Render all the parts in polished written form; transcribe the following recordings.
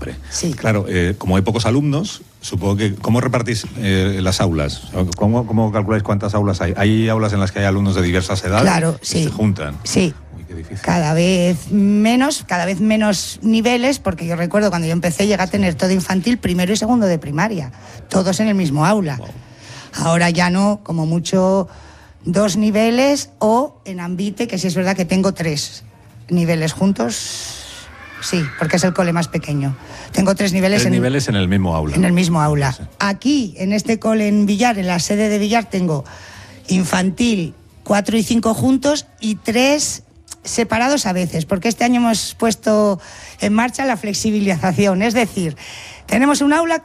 siempre. Sí. Claro, como hay pocos alumnos, supongo que... ¿Cómo repartís las aulas? ¿Cómo calculáis cuántas aulas hay? ¿Hay aulas en las que hay alumnos de diversas edades? Claro, que sí. se juntan. Sí. Uy, qué difícil. Cada vez menos niveles, porque yo recuerdo cuando yo empecé llegué a tener todo infantil, primero y segundo de primaria, todos en el mismo aula. Wow. Ahora ya no, como mucho 2 niveles, o en Ambite, que sí es verdad que tengo 3 niveles juntos, sí, porque es el cole más pequeño. Tengo 3 niveles, 3 niveles en el mismo aula. En el mismo aula. Sí. Aquí, en este cole en Villar, en la sede de Villar, tengo infantil 4 y 5 juntos y 3 separados a veces, porque este año hemos puesto en marcha la flexibilización, es decir, tenemos un aula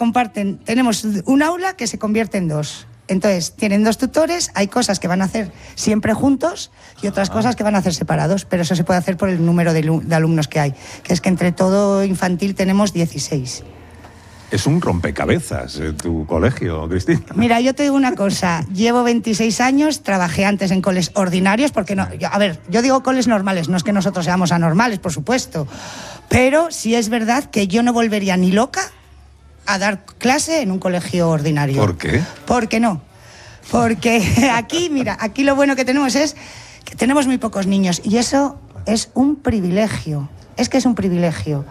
que se convierte en 2. Entonces, tienen 2 tutores, hay cosas que van a hacer siempre juntos y otras cosas que van a hacer separados, pero eso se puede hacer por el número de alumnos que hay, que es que entre todo infantil tenemos 16. Es un rompecabezas tu colegio, Cristina. Mira, yo te digo una cosa, llevo 26 años, trabajé antes en coles ordinarios, porque no, yo digo coles normales, no es que nosotros seamos anormales, por supuesto, pero sí es verdad que yo no volvería ni loca a dar clase en un colegio ordinario. ¿Por qué? ¿Por qué no? Porque aquí, mira, aquí lo bueno que tenemos es que tenemos muy pocos niños y eso es un privilegio, es que es un privilegio.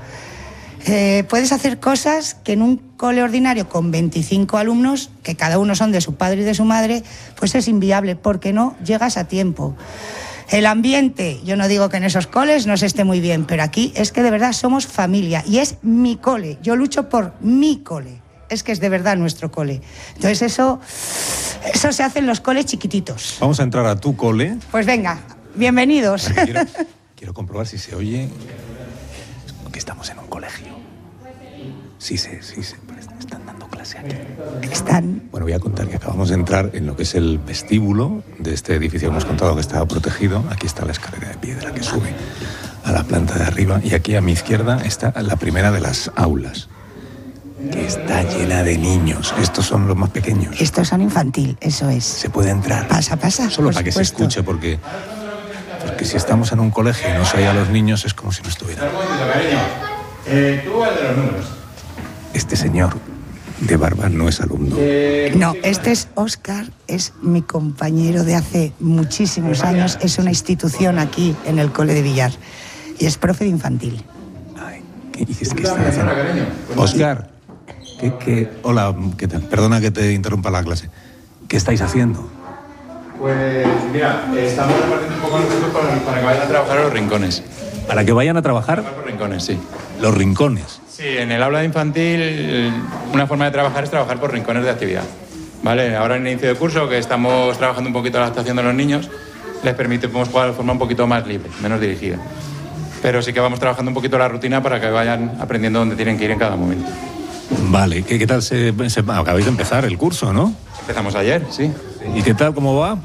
Puedes hacer cosas que en un cole ordinario con 25 alumnos, que cada uno son de su padre y de su madre, pues es inviable, porque no llegas a tiempo. El ambiente, yo no digo que en esos coles no se esté muy bien, pero aquí es que de verdad somos familia y es mi cole, yo lucho por mi cole, es que es de verdad nuestro cole. Entonces eso se hace en los coles chiquititos. Vamos a entrar a tu cole. Pues venga, bienvenidos. Quiero comprobar si se oye que estamos en un colegio. Sí, están dando clase aquí. Bueno, voy a contar que acabamos de entrar en lo que es el vestíbulo de este edificio. Hemos contado que estaba protegido. Aquí está la escalera de piedra que sube a la planta de arriba. Y aquí a mi izquierda está la primera de las aulas, que está llena de niños. Estos son los más pequeños. Estos son infantil, eso es. ¿Se puede entrar? Pasa. Solo para que se escuche, porque si estamos en un colegio y no se oye a los niños, es como si no estuvieran. Tú, el de los números. Este señor de barba no es alumno. No, este es Óscar, es mi compañero de hace muchísimos años, es una institución aquí en el cole de Villar y es profe de infantil. Ay, ¿qué está haciendo? Óscar, hola, ¿qué tal? Perdona que te interrumpa la clase. ¿Qué estáis haciendo? Pues mira, estamos repartiendo un poco los recursos para que vayan a trabajar a los rincones. ¿Para que vayan a trabajar? Los rincones, sí. Los rincones. Sí, en el aula de infantil una forma de trabajar es trabajar por rincones de actividad. ¿Vale? Ahora en el inicio de curso, que estamos trabajando un poquito la adaptación de los niños, les permitimos jugar de forma un poquito más libre, menos dirigida. Pero sí que vamos trabajando un poquito la rutina para que vayan aprendiendo dónde tienen que ir en cada momento. Vale, ¿qué tal acabáis de empezar el curso, ¿no? Empezamos ayer, sí. ¿Y qué tal, cómo va?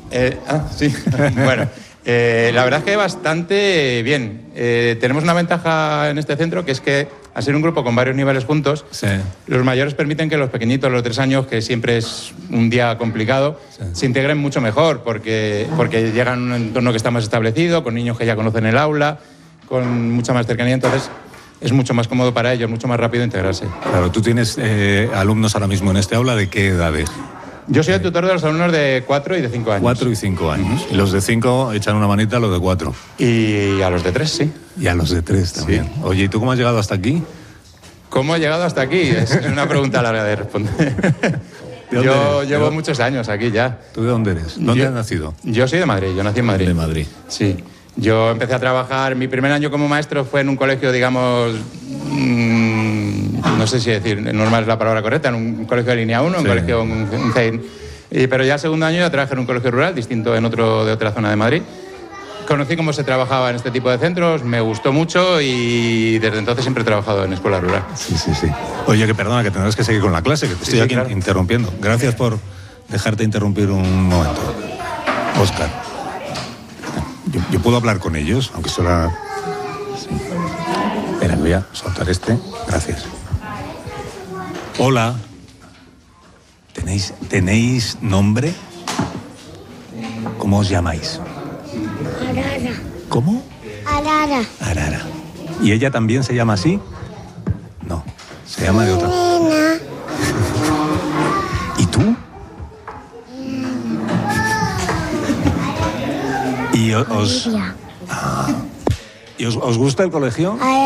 Sí. Bueno, la verdad es que bastante bien. Tenemos una ventaja en este centro, que es que al ser un grupo con varios niveles juntos, sí, los mayores permiten que los pequeñitos, los 3 años, que siempre es un día complicado, sí, se integren mucho mejor, porque llegan a un entorno que está más establecido, con niños que ya conocen el aula, con mucha más cercanía, entonces es mucho más cómodo para ellos, mucho más rápido integrarse. Claro, tú tienes alumnos ahora mismo en este aula, ¿de qué edades? Yo soy el tutor de los alumnos de 4 y de 5 años. 4 y 5 años. Y los de 5 echan una manita a los de 4. Y a los de 3, sí. Y a los de 3 también. Sí. Oye, ¿y tú cómo has llegado hasta aquí? ¿Cómo he llegado hasta aquí? Es una pregunta larga de responder. Yo llevo muchos años aquí ya. ¿Tú de dónde eres? ¿Dónde has nacido? Yo soy de Madrid, yo nací en Madrid. De Madrid. Sí. Yo empecé a trabajar, mi primer año como maestro fue en un colegio, digamos, no sé si decir, normal es la palabra correcta, en un colegio de línea 1, sí, un colegio, un CEIN. Pero ya el segundo año ya trabajé en un colegio rural, distinto de otra zona de Madrid. Conocí cómo se trabajaba en este tipo de centros, me gustó mucho y desde entonces siempre he trabajado en escuela rural. Sí. Oye, que perdona, que tendrás que seguir con la clase, que te estoy aquí claro, interrumpiendo. Gracias por dejarte interrumpir un momento. Óscar, ¿yo puedo hablar con ellos? Aunque solo... Sí. Espera, voy a soltar este. Gracias. Hola. ¿Tenéis nombre? ¿Cómo os llamáis? Arara. ¿Cómo? Arara. Arara. ¿Y ella también se llama así? No. Se llama de otra. Nena. ¿Y tú? ¿Y os Olivia. gusta el colegio? Ay,